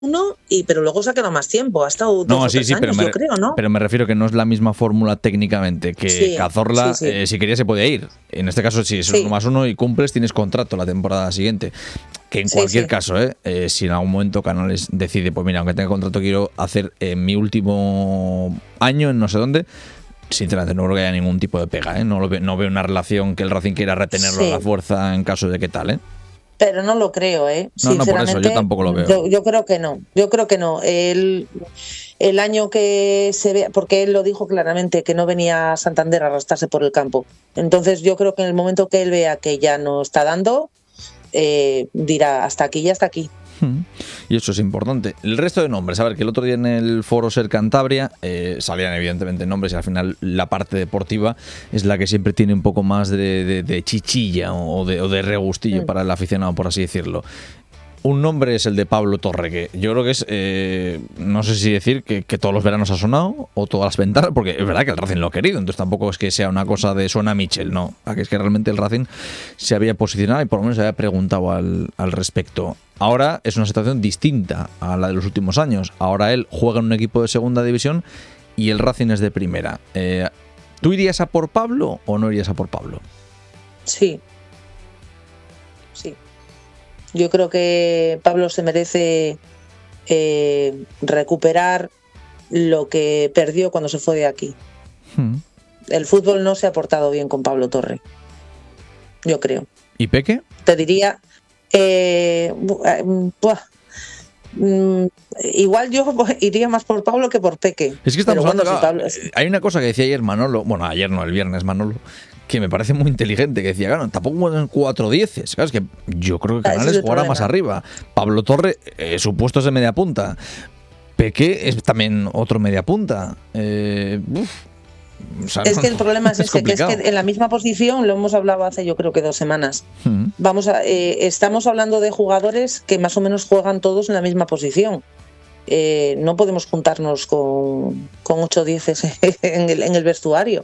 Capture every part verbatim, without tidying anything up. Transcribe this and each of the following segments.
uno, y, pero luego se ha quedado más tiempo. Ha estado dos No, o sí, tres sí, años, pero me, yo creo, ¿no? pero me refiero que no es la misma fórmula técnicamente. Que Sí, Cazorla, sí, sí. eh, si quería, se podía ir. En este caso, si es Sí. uno más uno y cumples, tienes contrato la temporada siguiente. Que en Sí, cualquier sí. caso, eh, eh, si en algún momento Canales decide, pues mira, aunque tenga contrato, quiero hacer eh, mi último año en no sé dónde. Sinceramente, no creo que haya ningún tipo de pega, ¿eh? No, lo ve, no veo una relación que el Racing quiera retenerlo Sí. a la fuerza en caso de que tal, ¿eh? Pero no lo creo, ¿eh? No, no, por eso, yo tampoco lo veo. Yo, yo creo que no, yo creo que no. El, el año que se vea, porque él lo dijo claramente, que no venía a Santander a arrastrarse por el campo. Entonces yo creo que en el momento que él vea que ya no está dando, eh, dirá hasta aquí y hasta aquí. Y eso es importante. El resto de nombres, a ver, que el otro día en el foro Ser Cantabria eh, salían evidentemente nombres y al final la parte deportiva es la que siempre tiene un poco más de, de, de chichilla o de, o de regustillo mm. para el aficionado, por así decirlo. Un nombre es el de Pablo Torre, que yo creo que es, eh, no sé si decir que, que todos los veranos ha sonado o todas las ventanas, porque es verdad que el Racing lo ha querido, entonces tampoco es que sea una cosa de suena Michel, no, es que realmente el Racing se había posicionado y por lo menos se había preguntado al, al respecto. Ahora es una situación distinta a la de los últimos años, ahora él juega en un equipo de segunda división y el Racing es de primera. Eh, ¿Tú irías a por Pablo o no irías a por Pablo? Sí, sí. Yo creo que Pablo se merece eh, recuperar lo que perdió cuando se fue de aquí. Hmm. El fútbol no se ha portado bien con Pablo Torre, yo creo. ¿Y Peque? Te diría, eh, buah, mm, igual yo iría más por Pablo que por Peque. Es que estamos bueno, hablando, si Pablo... hay una cosa que decía ayer Manolo, bueno, ayer no, el viernes Manolo, que me parece muy inteligente, que decía, claro, tampoco juegan cuatro dieces. Claro, es que yo creo que Canales es jugará más arriba. Pablo Torre, eh, su puesto es de media punta. Peque es también otro media punta. Eh, uf, o sea, es no, que el problema es, es ese, que es que en la misma posición, lo hemos hablado hace yo creo que dos semanas, mm. Vamos a, eh, estamos hablando de jugadores que más o menos juegan todos en la misma posición. Eh, no podemos juntarnos con, con ocho dieces en el, en el vestuario.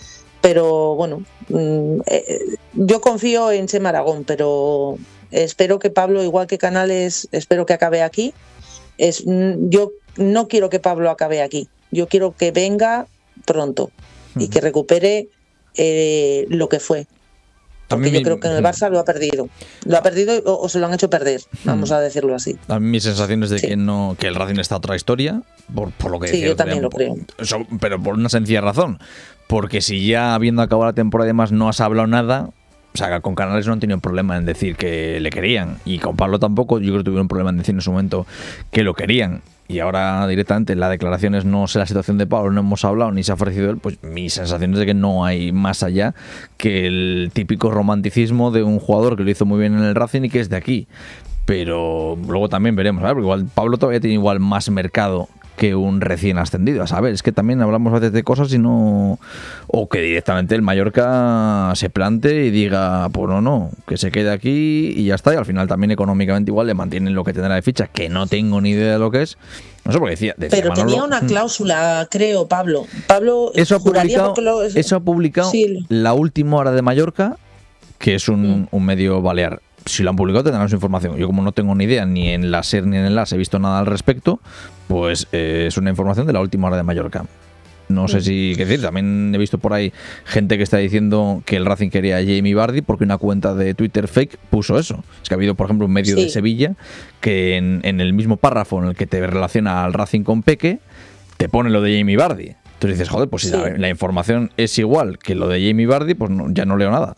Pero bueno, eh, yo confío en Chema Aragón, pero espero que Pablo, igual que Canales, espero que acabe aquí. Es, yo no quiero que Pablo acabe aquí, yo quiero que venga pronto y que recupere eh, lo que fue. Porque yo creo que en el Barça lo ha perdido. Lo ha perdido o, o se lo han hecho perder, vamos a decirlo así. A mí mi sensación es de sí. que no que el Racing está otra historia, por, por lo que sí, decía. Yo también por, lo creo. Eso, pero por una sencilla razón. Porque si ya habiendo acabado la temporada y demás no has hablado nada, o sea, con Canales no han tenido problema en decir que le querían. Y con Pablo tampoco, yo creo que tuvieron problema en decir en su momento que lo querían. Y ahora directamente en las declaraciones no sé la situación de Pablo, no hemos hablado ni se ha ofrecido él, pues mi sensación es de que no hay más allá que el típico romanticismo de un jugador que lo hizo muy bien en el Racing y que es de aquí. Pero luego también veremos, ¿sabes? Porque igual Pablo todavía tiene igual más mercado que un recién ascendido, a saber, es que también hablamos a veces de cosas y no, o que directamente el Mallorca se plante y diga, pues no, no, que se quede aquí y ya está, y al final también económicamente igual le mantienen lo que tendrá de ficha, que no tengo ni idea de lo que es, no sé por qué decía, decía pero Manolo, tenía una cláusula, creo, Pablo, Pablo eso ha publicado, lo, es, eso ha publicado sí. La Última Hora de Mallorca, que es un, mm. un medio balear. Si lo han publicado tendrán su información. Yo como no tengo ni idea, ni en la SER ni en el LAS he visto nada al respecto, pues eh, es una información de La Última Hora de Mallorca. No sé si qué decir, también he visto por ahí gente que está diciendo que el Racing quería a Jamie Vardy porque una cuenta de Twitter fake puso eso. Es que ha habido, por ejemplo, un medio sí. de Sevilla que en, en el mismo párrafo en el que te relaciona al Racing con Peque, te pone lo de Jamie Vardy. Entonces dices, joder, pues si sí. la, la información es igual que lo de Jamie Vardy, pues no, ya no leo nada.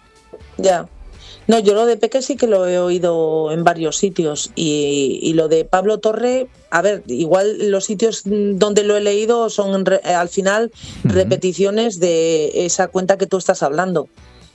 Ya. No, yo lo de Peque sí que lo he oído en varios sitios y, y lo de Pablo Torre, a ver, igual los sitios donde lo he leído son re, al final uh-huh. repeticiones de esa cuenta que tú estás hablando.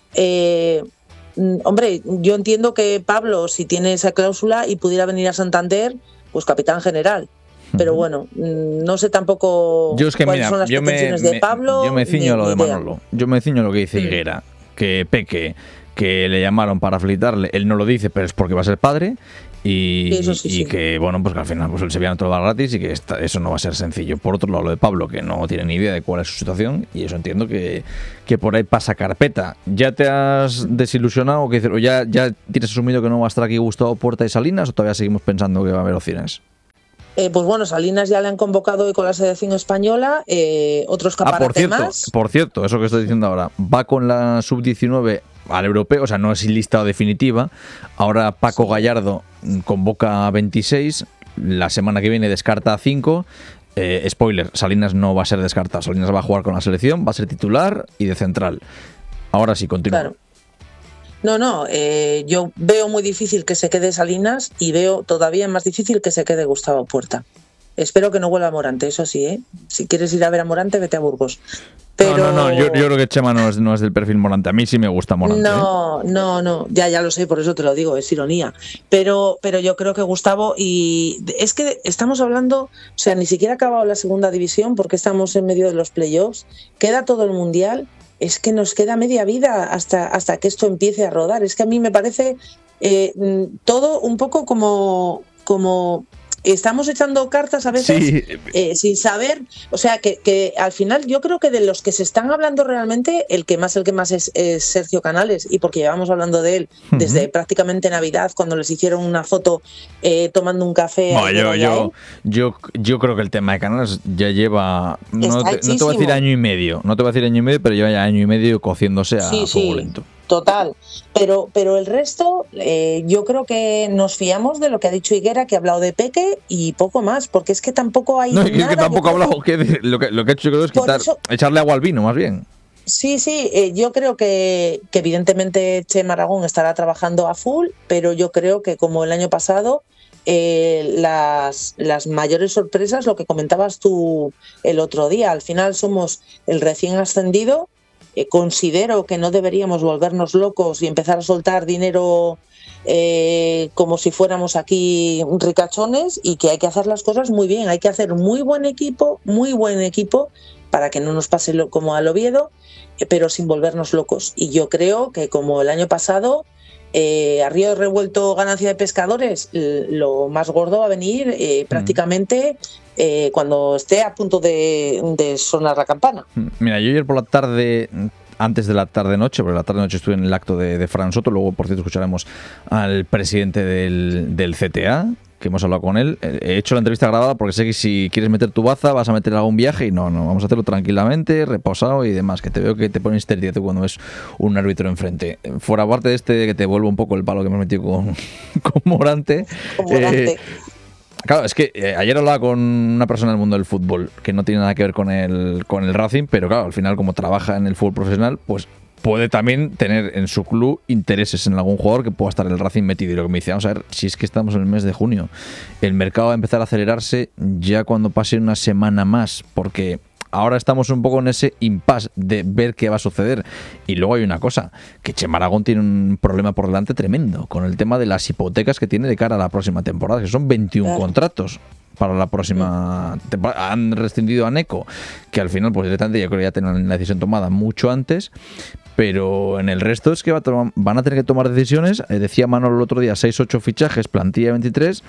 Eh, hombre, yo entiendo que Pablo, si tiene esa cláusula y pudiera venir a Santander, pues capitán general. Pero bueno, no sé tampoco yo es que, cuáles mira, son las yo pretensiones me, de Pablo. Yo me ciño a lo de Manolo, yo me ciño a lo que dice Higuera, que Peque, que le llamaron para felicitarle, él no lo dice, pero es porque va a ser padre y, sí, sí, y sí. que bueno, pues que al final pues el Sevilla todo va gratis y que esta, eso no va a ser sencillo. Por otro lado, lo de Pablo, que no tiene ni idea de cuál es su situación y eso entiendo que, que por ahí pasa carpeta. ¿Ya te has desilusionado o ya, ya tienes asumido que no va a estar aquí Gustavo Puerta y Salinas o todavía seguimos pensando que va a haber opciones? Eh, pues bueno, Salinas ya le han convocado hoy con la selección española, eh, otro escaparate ah, por cierto, más. Por cierto, eso que estoy diciendo ahora, va con la sub diecinueve al europeo, o sea, no es lista definitiva. Ahora Paco sí. Gallardo convoca a veintiséis, la semana que viene descarta a cinco. Eh, spoiler, Salinas no va a ser descartado, Salinas va a jugar con la selección, va a ser titular y de central. Ahora sí, continúa. Claro. No, no, eh, yo veo muy difícil que se quede Salinas y veo todavía más difícil que se quede Gustavo Puerta. Espero que no vuelva a Morante, eso sí, ¿eh? Si quieres ir a ver a Morante, vete a Burgos. Pero... No, no, no, yo, yo creo que Chema no es, no es del perfil Morante. A mí sí me gusta Morante. No, ¿eh? no, no, ya, ya lo sé, por eso te lo digo, es ironía. Pero, pero yo creo que Gustavo, y es que estamos hablando, o sea, ni siquiera ha acabado la segunda división porque estamos en medio de los playoffs, queda todo el mundial. Es que nos queda media vida hasta, hasta que esto empiece a rodar. Es que a mí me parece eh, todo un poco como, como estamos echando cartas a veces sí. eh, sin saber. O sea, que, que al final yo creo que de los que se están hablando realmente, el que más el que más es, es Sergio Canales, y porque llevamos hablando de él desde uh-huh. prácticamente Navidad, cuando les hicieron una foto eh, tomando un café. No, yo, yo, yo, yo creo que el tema de Canales ya lleva, no te, no te voy a decir año y medio, no te voy a decir año y medio, pero lleva ya año y medio cociéndose a sí, fuego sí. lento. Total, pero, pero el resto eh, yo creo que nos fiamos de lo que ha dicho Higuera, que ha hablado de Peque y poco más, porque es que tampoco hay no, nada. No, es que tampoco ha hablado, que lo, que, lo que ha hecho creo es quitar, eso, echarle agua al vino, más bien. Sí, sí, eh, yo creo que, que evidentemente Chema Aragón estará trabajando a full, pero yo creo que como el año pasado, eh, las, las mayores sorpresas, lo que comentabas tú el otro día, al final somos el recién ascendido. Eh, considero que no deberíamos volvernos locos y empezar a soltar dinero eh, como si fuéramos aquí ricachones, y que hay que hacer las cosas muy bien, hay que hacer muy buen equipo, muy buen equipo para que no nos pase lo, como al Oviedo, eh, pero sin volvernos locos. Y yo creo que como el año pasado, eh, a río revuelto ganancia de pescadores, lo más gordo va a venir eh, prácticamente eh, cuando esté a punto de, de sonar la campana. Mira, yo ayer por la tarde, antes de la tarde-noche, porque la tarde-noche estuve en el acto de, de Fran Soto, luego por cierto escucharemos al presidente del, del C T A, que hemos hablado con él. He hecho la entrevista grabada porque sé que si quieres meter tu baza vas a meter algún viaje, y no, no, vamos a hacerlo tranquilamente, reposado y demás, que te veo que te pones histérica tú cuando ves un árbitro enfrente. Fuera parte de este, que te vuelvo un poco el palo que hemos metido con, con Morante. Con Morante. Eh, Claro, es que eh, ayer hablaba con una persona del mundo del fútbol que no tiene nada que ver con el, con el Racing, pero claro, al final como trabaja en el fútbol profesional, pues puede también tener en su club intereses en algún jugador que pueda estar en el Racing metido. Y lo que me dice, vamos a ver, si es que estamos en el mes de junio, el mercado va a empezar a acelerarse ya cuando pase una semana más, porque ahora estamos un poco en ese impasse de ver qué va a suceder. Y luego hay una cosa, que Chema Aragón tiene un problema por delante tremendo con el tema de las hipotecas que tiene de cara a la próxima temporada, que son veintiún claro. contratos para la próxima temporada. Han rescindido a Neco, que al final pues directamente yo creo que ya tienen la decisión tomada mucho antes, pero en el resto es que va a tomar, van a tener que tomar decisiones. Eh, decía Manolo el otro día, seis ocho fichajes, plantilla veintitrés.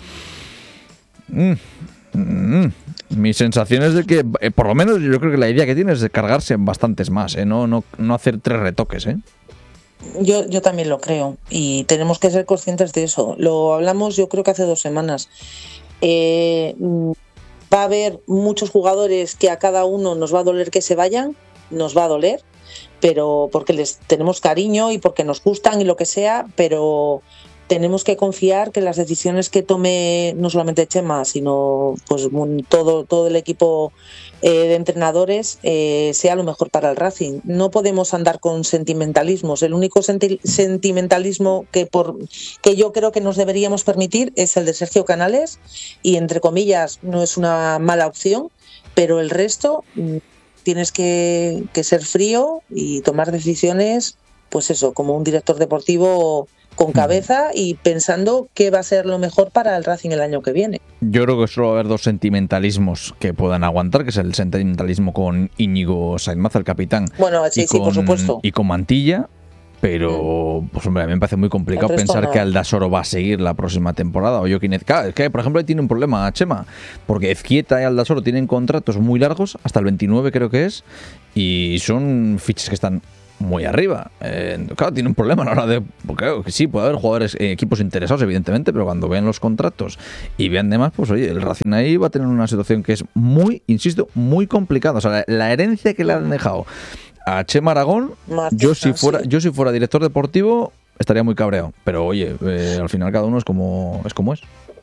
Mm. Mm, mi sensación es de que, eh, por lo menos yo creo que la idea que tiene es de cargarse en bastantes más, ¿eh? no, no, no hacer tres retoques. ¿eh? Yo, yo también lo creo, y tenemos que ser conscientes de eso. Lo hablamos yo creo que hace dos semanas. Eh, va a haber muchos jugadores que a cada uno nos va a doler que se vayan, nos va a doler, pero porque les tenemos cariño y porque nos gustan y lo que sea, pero tenemos que confiar que las decisiones que tome no solamente Chema, sino pues todo, todo el equipo eh, de entrenadores eh, sea lo mejor para el Racing. No podemos andar con sentimentalismos. El único senti- sentimentalismo que, por, que yo creo que nos deberíamos permitir es el de Sergio Canales, y entre comillas no es una mala opción, pero el resto tienes que, que ser frío y tomar decisiones, pues eso, como un director deportivo con cabeza y pensando qué va a ser lo mejor para el Racing el año que viene. Yo creo que solo va a haber dos sentimentalismos que puedan aguantar, que es el sentimentalismo con Íñigo Sainz, el capitán, bueno, sí, y, sí, con, por supuesto. y con Mantilla, pero pues hombre, a mí me parece muy complicado pensar no. que Aldasoro va a seguir la próxima temporada, o Joaquín Ezqueta. Es que, por ejemplo, ahí tiene un problema Chema, porque Ezqueta y Aldasoro tienen contratos muy largos, hasta el veintinueve creo que es, y son fichas que están muy arriba. Eh, claro, tiene un problema a la hora de... Porque claro, que sí, puede haber jugadores, eh, equipos interesados, evidentemente, pero cuando vean los contratos y vean demás, pues oye, el Racing ahí va a tener una situación que es muy, insisto, muy complicada. O sea, la, la herencia que le han dejado a Chema Aragón, Marta, yo si fuera, sí. yo si fuera director deportivo estaría muy cabreado. Pero oye, eh, al final cada uno es como es como es.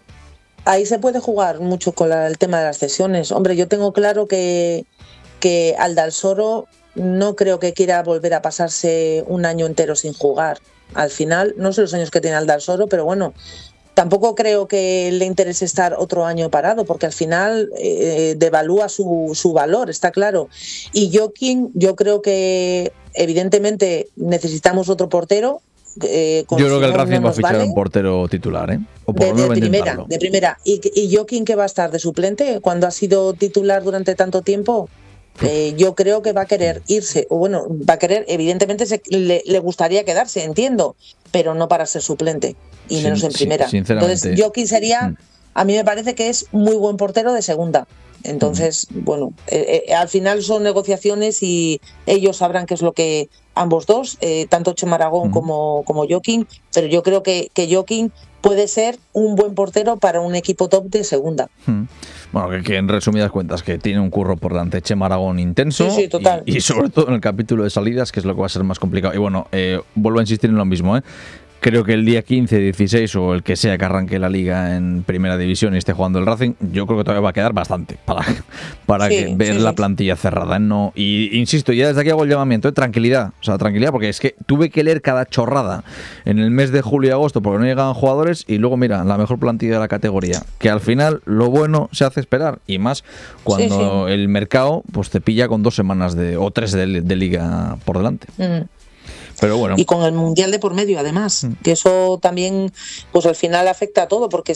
Ahí se puede jugar mucho con la, el tema de las cesiones. Hombre, yo tengo claro que, que Aldasoro no creo que quiera volver a pasarse un año entero sin jugar. Al final, no sé los años que tiene Aldasoro, pero bueno, tampoco creo que le interese estar otro año parado, porque al final eh, devalúa su, su valor, está claro. Y Joaquín, yo creo que evidentemente necesitamos otro portero. Eh, Yo creo que el Racing no va a fichar vale. un portero titular, ¿eh? O por de, de primera, de primera. ¿Y, y Joaquín qué va a estar de suplente cuando ha sido titular durante tanto tiempo? Eh, yo creo que va a querer irse, o bueno, va a querer, evidentemente se, le, le gustaría quedarse, entiendo, pero no para ser suplente, y menos sí, en primera. Sí, Entonces, Joaquín sería, mm. a mí me parece que es muy buen portero de segunda. Entonces, mm. bueno, eh, eh, al final son negociaciones y ellos sabrán qué es lo que ambos dos, eh, tanto Chema Aragón mm. como, como Joaquín, pero yo creo que, que Joaquín puede ser un buen portero para un equipo top de segunda. Mm. Bueno, que, que en resumidas cuentas, que tiene un curro por delante Chema Aragón intenso. Sí, sí, total. Y, y sobre todo en el capítulo de salidas, que es lo que va a ser más complicado. Y bueno, eh, vuelvo a insistir en lo mismo, ¿eh? Creo que el día quince, dieciséis o el que sea que arranque la liga en primera división y esté jugando el Racing, yo creo que todavía va a quedar bastante para, para sí, que ver sí, la sí. plantilla cerrada. No, y insisto, ya desde aquí hago el llamamiento, ¿eh? tranquilidad, o sea, tranquilidad, porque es que tuve que leer cada chorrada en el mes de julio y agosto porque no llegaban jugadores y luego mira, la mejor plantilla de la categoría, que al final lo bueno se hace esperar y más cuando sí, sí. el mercado pues te pilla con dos semanas de o tres de, de liga por delante. Mm. Pero bueno. Y con el Mundial de por medio, además, mm. que eso también, pues al final afecta a todo, porque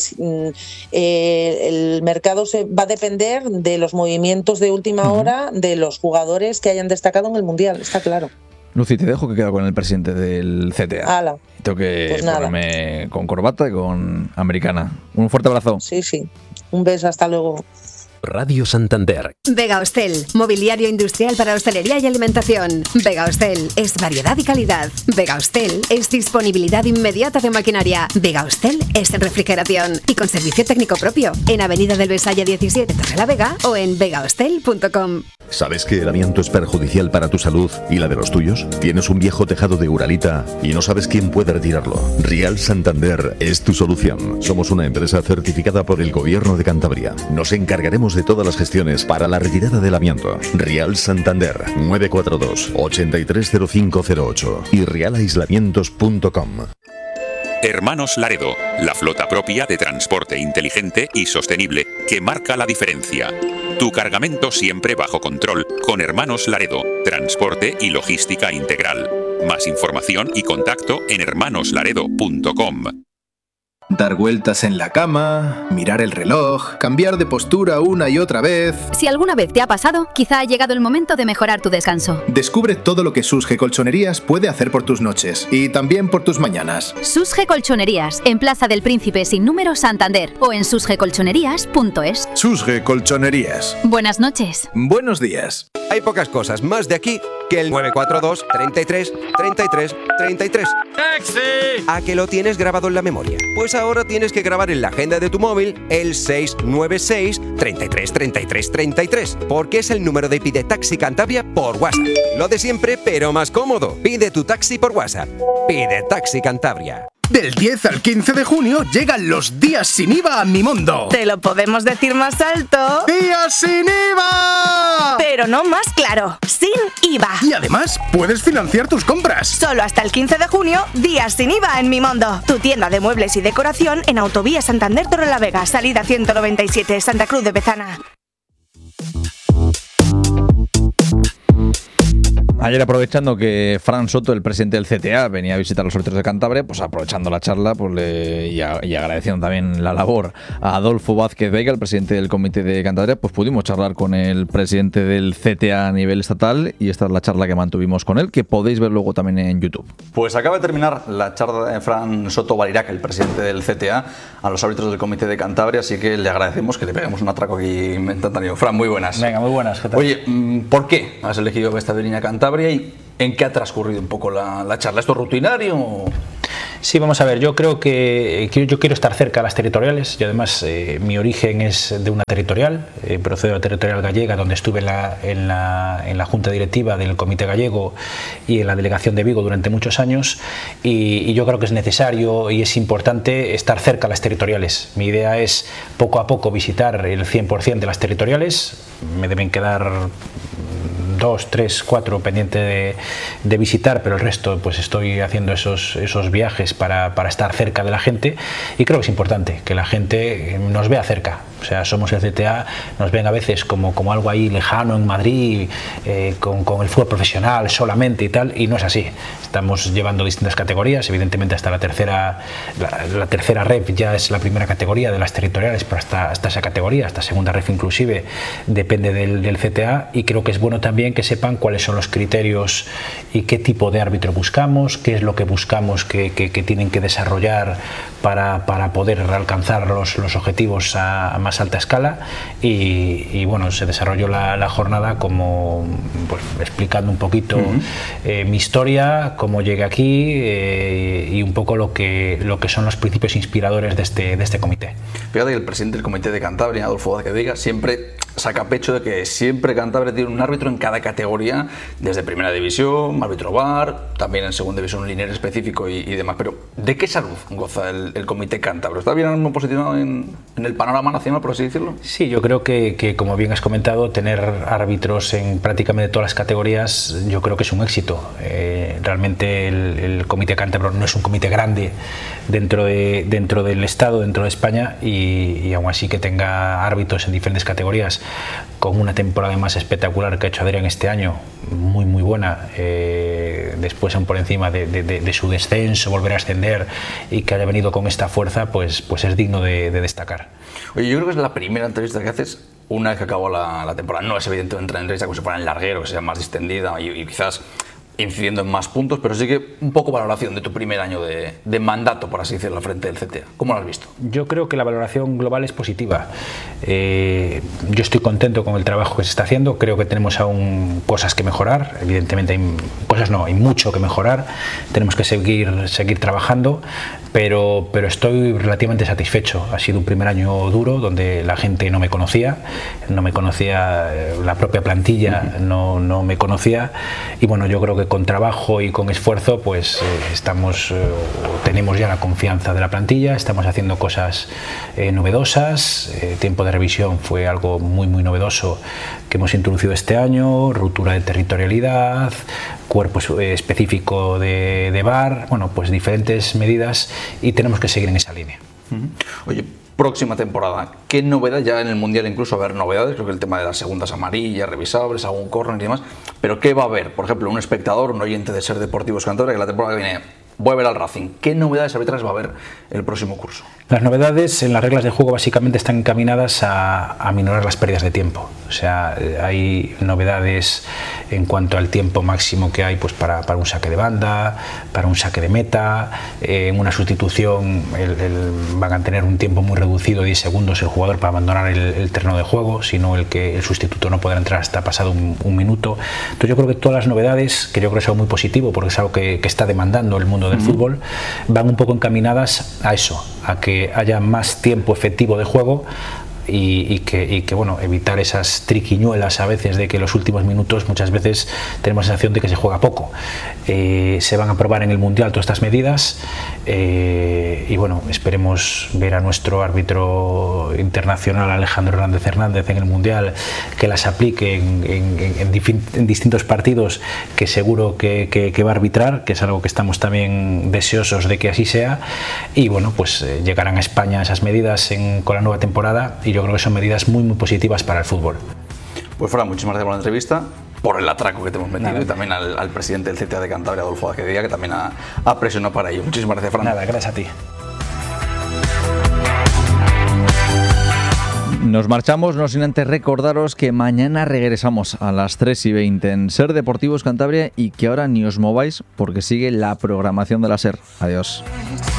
eh, el mercado se va a depender de los movimientos de última mm. hora de los jugadores que hayan destacado en el Mundial, está claro. Lucy, te dejo que quedo con el presidente del C T A. Ala. Tengo que pues ponerme con corbata y con americana. Un fuerte abrazo. Sí, sí. Un beso, hasta luego. Radio Santander. Vega Hostel, mobiliario industrial para hostelería y alimentación. Vega Hostel es variedad y calidad. Vega Hostel es disponibilidad inmediata de maquinaria. Vega Hostel es refrigeración y con servicio técnico propio en Avenida del Besaya diecisiete, Torrelavega o en vega hostel punto com. ¿Sabes que el amianto es perjudicial para tu salud y la de los tuyos? ¿Tienes un viejo tejado de Uralita y no sabes quién puede retirarlo? Rial Santander es tu solución. Somos una empresa certificada por el Gobierno de Cantabria. Nos encargaremos de todas las gestiones para la retirada del amianto. Rial Santander, nueve cuatro dos, ocho tres cero cinco cero ocho y rial aislamientos punto com. Hermanos Laredo, la flota propia de transporte inteligente y sostenible que marca la diferencia. Tu cargamento siempre bajo control con Hermanos Laredo, transporte y logística integral. Más información y contacto en hermanos laredo punto com. Dar vueltas en la cama, mirar el reloj, cambiar de postura una y otra vez. Si alguna vez te ha pasado, quizá ha llegado el momento de mejorar tu descanso. Descubre todo lo que Susge Colchonerías puede hacer por tus noches y también por tus mañanas. Susge Colchonerías, en Plaza del Príncipe sin número, Santander, o en susge colchonerías punto es. Susge Colchonerías. Buenas noches. Buenos días. Hay pocas cosas más de aquí que el nueve cuatro dos, treinta y tres, treinta y tres, treinta y tres. ¡Taxi! ¿A que lo tienes grabado en la memoria? Pues ahora tienes que grabar en la agenda de tu móvil el seis nueve seis, treinta y tres, treinta y tres, treinta y tres, porque es el número de Pide Taxi Cantabria por WhatsApp. Lo de siempre, pero más cómodo. Pide tu taxi por WhatsApp. Pide Taxi Cantabria. Del diez al quince de junio llegan los días sin I V A a Mi Mundo. Te lo podemos decir más alto. ¡Días sin I V A! Pero no más claro, sin I V A. Y además puedes financiar tus compras. Solo hasta el quince de junio, días sin I V A en Mi Mundo. Tu tienda de muebles y decoración en Autovía Santander Torrelavega, salida ciento noventa y siete, Santa Cruz de Bezana. Ayer, aprovechando que Fran Soto, el presidente del C T A, venía a visitar los sorteos de Cantabria, pues aprovechando la charla pues le, y, a, y agradeciendo también la labor a Adolfo Vázquez Veiga, el presidente del comité de Cantabria, pues pudimos charlar con el presidente del C T A a nivel estatal y esta es la charla que mantuvimos con él, que podéis ver luego también en YouTube. Pues acaba de terminar la charla de Fran Soto Valirac, el presidente del C T A, a los árbitros del comité de Cantabria, así que le agradecemos que le peguemos un atraco aquí instantáneo. Fran, muy buenas. Venga, muy buenas. ¿Qué tal? Oye, ¿por qué has elegido esta línea Cantabria y ¿En qué ha transcurrido un poco la, la charla? ¿Esto es rutinario? O... Sí, vamos a ver, yo creo que, que yo quiero estar cerca de las territoriales y además eh, mi origen es de una territorial, eh, procedo de la territorial gallega, donde estuve en la, en, la, en la junta directiva del Comité Gallego y en la delegación de Vigo durante muchos años y, y yo creo que es necesario y es importante estar cerca de las territoriales. Mi idea es poco a poco visitar el cien por ciento de las territoriales, me deben quedar dos, tres, cuatro pendiente de, de visitar, pero el resto pues estoy haciendo esos, esos viajes para, para estar cerca de la gente y creo que es importante que la gente nos vea cerca. O sea, somos el C T A, nos ven a veces como, como algo ahí lejano en Madrid, eh, con, con el fútbol profesional solamente y tal, y no es así. Estamos llevando distintas categorías, evidentemente hasta la tercera, la, la tercera ref ya es la primera categoría de las territoriales, pero hasta, hasta esa categoría, hasta segunda ref inclusive, depende del, del C T A, y creo que es bueno también que sepan cuáles son los criterios y qué tipo de árbitro buscamos, qué es lo que buscamos que, que, que tienen que desarrollar para, para poder alcanzar los, los objetivos a, a más alta escala y, y bueno, se desarrolló la, la jornada como pues, explicando un poquito uh-huh. eh, mi historia, cómo llegué aquí eh, y un poco lo que, lo que son los principios inspiradores de este, de este comité. Fíjate que el presidente del Comité de Cantabria, Adolfo Vázquez de Diga, siempre saca pecho de que siempre Cantabria tiene un árbitro en cada categoría, desde primera división, árbitro V A R, también en segunda división un linier específico y, y demás. Pero ¿de qué salud goza el, el Comité Cántabro? ¿Está bien posicionado en, en el panorama nacional, por así decirlo? Sí, yo creo que, que, como bien has comentado, tener árbitros en prácticamente todas las categorías, yo creo que es un éxito. Eh, realmente el, el Comité Cántabro no es un comité grande dentro, de, dentro del Estado, dentro de España, y, y aún así que tenga árbitros en diferentes categorías, con una temporada más espectacular que ha hecho Adrián este año, muy muy buena, eh, después aún por encima de, de, de, de su descenso, volver a ascender y que haya venido con esta fuerza, pues, pues es digno de, de destacar. Oye, yo creo que es la primera entrevista que haces una vez que acabó la, la temporada. No es evidente una entrevista como si fuera en larguero, que sea más distendida y, y quizás incidiendo en más puntos, pero sí que un poco valoración de tu primer año de, de mandato, por así decirlo, al frente del C T A. ¿Cómo lo has visto? Yo creo que la valoración global es positiva. Eh, yo estoy contento con el trabajo que se está haciendo, creo que tenemos aún cosas que mejorar, evidentemente hay cosas no, hay mucho que mejorar, tenemos que seguir, seguir trabajando, pero, pero estoy relativamente satisfecho. Ha sido un primer año duro, donde la gente no me conocía, no me conocía, la propia plantilla no, no me conocía, y bueno, yo creo que con trabajo y con esfuerzo pues eh, estamos eh, tenemos ya la confianza de la plantilla, estamos haciendo cosas eh, novedosas. Eh, tiempo de revisión fue algo muy muy novedoso que hemos introducido este año, ruptura de territorialidad, cuerpo eh, específico de, de V A R, bueno, pues diferentes medidas, y tenemos que seguir en esa línea. Uh-huh. Oye, próxima temporada, ¿qué novedad? Ya en el Mundial incluso va a haber novedades, creo que el tema de las segundas amarillas, revisables, algún córner y demás, pero ¿qué va a haber? Por ejemplo, un espectador, un oyente de Ser Deportivos Cantabria, que la temporada que viene voy a ver al Racing. ¿Qué novedades arbitrales va a haber el próximo curso? Las novedades en las reglas de juego básicamente están encaminadas a, a minorar las pérdidas de tiempo. O sea, hay novedades en cuanto al tiempo máximo que hay pues para, para un saque de banda, para un saque de meta, eh, en una sustitución el, el, van a tener un tiempo muy reducido, diez segundos el jugador para abandonar el, el terreno de juego, sino el que el sustituto no podrá entrar hasta pasado un, un minuto. Entonces yo creo que todas las novedades, que yo creo que son muy positivo porque es algo que, que está demandando el mundo del uh-huh. fútbol, van un poco encaminadas a eso, a que haya más tiempo efectivo de juego. Y, y, que, y que bueno, evitar esas triquiñuelas a veces de que los últimos minutos muchas veces tenemos la sensación de que se juega poco. Eh, se van a probar en el Mundial todas estas medidas eh, y bueno, esperemos ver a nuestro árbitro internacional Alejandro Hernández Hernández en el Mundial, que las aplique en, en, en, en, en distintos partidos, que seguro que, que, que va a arbitrar, que es algo que estamos también deseosos de que así sea, y bueno, pues eh, llegarán a España esas medidas en, con la nueva temporada, y yo creo que son medidas muy muy positivas para el fútbol. Pues Fran, muchísimas gracias por la entrevista, por el atraco que te hemos metido. Nada. Y también al, al presidente del C T A de Cantabria, Adolfo Vázquez de Diga, que también ha, ha presionado para ello. Muchísimas gracias, Fran. Nada, gracias a ti. Nos marchamos, no sin antes recordaros que mañana regresamos a las tres y veinte en Ser Deportivos Cantabria, y que ahora ni os mováis porque sigue la programación de la Ser. Adiós.